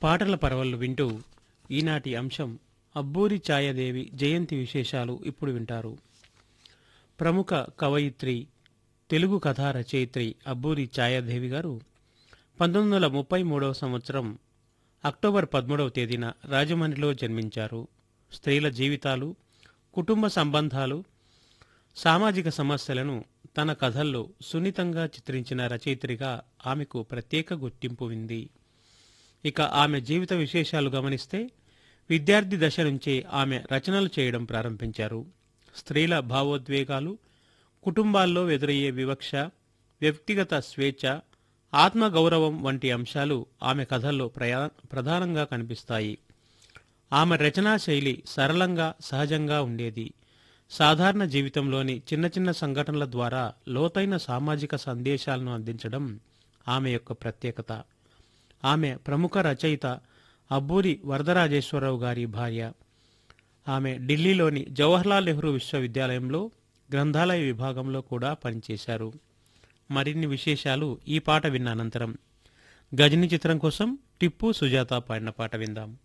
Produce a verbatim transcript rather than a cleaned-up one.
పాటల పరవళ్లు వింటూ ఈనాటి అంశం అబ్బూరి ఛాయాదేవి జయంతి విశేషాలు ఇప్పుడు వింటారు. ప్రముఖ కవయిత్రి, తెలుగు కథా రచయిత్రి అబ్బూరి ఛాయాదేవి గారు పంతొమ్మిది వందల ముప్పై మూడవ సంవత్సరం అక్టోబర్ పదమూడవ తేదీన రాజమండ్రిలో జన్మించారు. స్త్రీల జీవితాలు, కుటుంబ సంబంధాలు, సామాజిక సమస్యలను తన కథల్లో సున్నితంగా చిత్రించిన రచయిత్రిగా ఆమెకు ప్రత్యేక గుర్తింపు ఉంది. ఇక ఆమె జీవిత విశేషాలు గమనిస్తే విద్యార్థి దశ నుంచే ఆమె రచనలు చేయడం ప్రారంభించారు. స్త్రీల భావోద్వేగాలు, కుటుంబాల్లో ఎదురయ్యే వివక్ష, వ్యక్తిగత స్వేచ్ఛ, ఆత్మగౌరవం వంటి అంశాలు ఆమె కథల్లో ప్రయా ప్రధానంగా కనిపిస్తాయి. ఆమె రచనా శైలి సరళంగా, సహజంగా ఉండేది. సాధారణ జీవితంలోని చిన్న చిన్న సంఘటనల ద్వారా లోతైన సామాజిక సందేశాలను అందించడం ఆమె యొక్క ప్రత్యేకత. ఆమె ప్రముఖ రచయిత అబ్బూరి వరదరాజేశ్వరరావు గారి భార్య. ఆమె ఢిల్లీలోని జవహర్లాల్ నెహ్రూ విశ్వవిద్యాలయంలో గ్రంథాలయ విభాగంలో కూడా పనిచేశారు. మరిన్ని విశేషాలు ఈ పాట విన్న అనంతరం. గజని చిత్రం కోసం టిప్పు సుజాత పాడిన పాట విందాం.